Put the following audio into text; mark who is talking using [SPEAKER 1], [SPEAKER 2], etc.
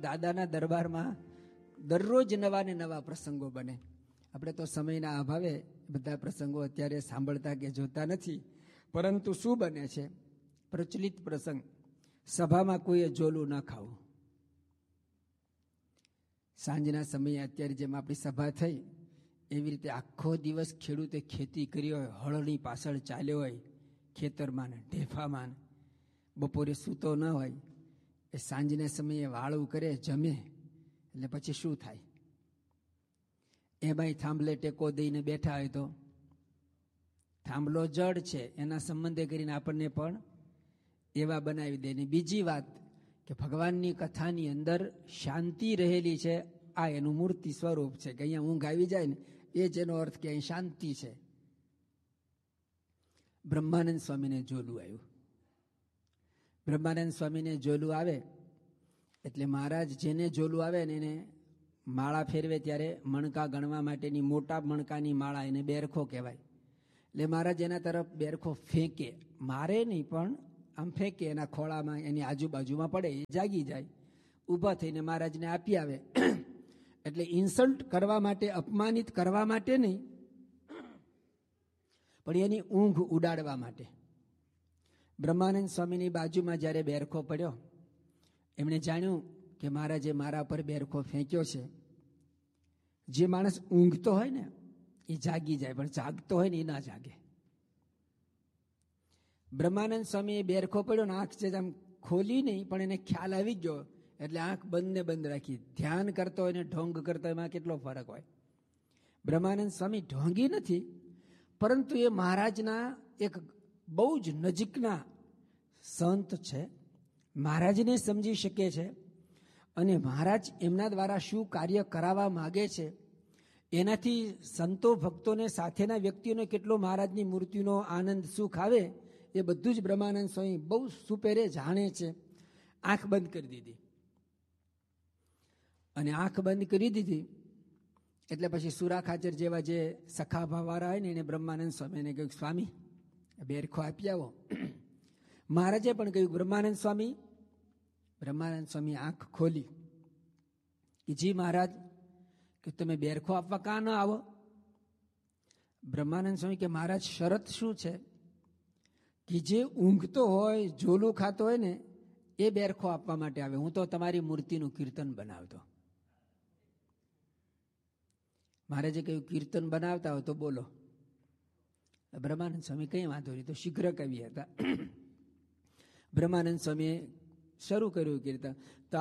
[SPEAKER 1] દાદાના દરબારમાં દરરોજ નવા ને નવા પ્રસંગો બને. આપણે તો સમયના અભાવે બધા પ્રસંગો અત્યારે સાંભળતા કે જોતા નથી. પરંતુ શું બને છે? પ્રચલિત પ્રસંગ, સભામાં કોઈએ જોલું ન ખાવું. સાંજના સમયે અત્યારે જેમ આપણી સભા થઈ એવી રીતે આખો દિવસ ખેડૂતે ખેતી કરી હોય, હળની પાછળ ચાલ્યો હોય, ખેતરમાં ને ઢેફામાં, બપોરે સૂતો ન હોય, એ સાંજના સમયે વાળું કરે, જમે, એટલે પછી શું થાય? એમાંય થાંભલે ટેકો દઈને બેઠા હોય તો થાંભલો જડ છે એના સંબંધે કરીને આપણને પણ એવા બનાવી દે. બીજી વાત કે ભગવાનની કથાની અંદર શાંતિ રહેલી છે. આ એનું મૂર્તિ સ્વરૂપ છે કે અહીંયા ઊંઘ આવી જાય ને એ જ એનો અર્થ કે અહીં શાંતિ છે. બ્રહ્માનંદ સ્વામીને જોલું આવ્યું. બ્રહ્માનંદ સ્વામીને જોલું આવે એટલે મહારાજ જેને જોલું આવે ને એને માળા ફેરવે ત્યારે મણકા ગણવા માટેની મોટા મણકાની માળા, એને બેરખો કહેવાય. એટલે મહારાજ એના તરફ બેરખો ફેંકે, મારે નહીં પણ આમ ફેંકે, એના ખોળામાં એની આજુબાજુમાં પડે, એ જાગી જાય. ઊભા થઈને મહારાજને આપી આવે. એટલે ઇન્સલ્ટ કરવા માટે, અપમાનિત કરવા માટે નહીં, પણ એની ઊંઘ ઉડાડવા માટે. બ્રહ્માનંદ સ્વામીની બાજુમાં જ્યારે બેરખો પડ્યો, એમણે જાણ્યું કે મહારાજે મારા પર બેરખો ફેંક્યો છે. જે માણસ ઊંઘતો હોય ને એ જાગી જાય, પણ જાગતો હોય ને એ ના જાગે. બ્રહ્માનંદ સ્વામીએ બેરખો પડ્યો ને આંખ છે આમ ખોલી નહીં, પણ એને ખ્યાલ આવી ગયો એટલે આંખ બંધ ને બંધ રાખી. ધ્યાન કરતો હોય ને ઢોંગ કરતો હોય એમાં કેટલો ફરક હોય. બ્રહ્માનંદ સ્વામી ઢોંગી નથી, પરંતુ એ મહારાજના એક બહુ જ નજીકના સંત છે. મહારાજને સમજી શકે છે અને મહારાજ એમના દ્વારા શું કાર્ય કરાવવા માગે છે એનાથી સંતો ભક્તોને સાથેના વ્યક્તિઓને કેટલો મહારાજની મૂર્તિનો આનંદ સુખ આવે એ બધું જ બ્રહ્માનંદ સ્વામી બહુ સુપેરે જાણે છે. આંખ બંધ કરી દીધી અને આંખ બંધ કરી દીધી એટલે પછી સુરા ખાચર જેવા જે સખા ભાવવાળા હોય ને એને બ્રહ્માનંદ સ્વામીને કહ્યું, સ્વામી બેરખો આપી આવો. મહારાજે પણ કહ્યું, બ્રહ્માનંદ સ્વામી. બ્રહ્માનંદ સ્વામી આંખ ખોલી કે જી મહારાજ, કે તમે બેરખો આપવા કાં ન આવો? બ્રહ્માનંદ સ્વામી કે મહારાજ શરત શું છે? કે જે ઊંઘતો હોય, જોલું ખાતો હોય ને એ બેરખો આપવા માટે આવે. હું તો તમારી મૂર્તિનું કીર્તન બનાવતો. મહારાજે કહ્યું, કીર્તન બનાવતા હોય તો બોલો. બ્રહ્માનંદ સ્વામી કંઈ વાંધો નહીં, તો શીઘ્ર કવિ હતા. બ્રહ્માનંદ સ્વામીએ શરૂ કર્યું કીર્તન.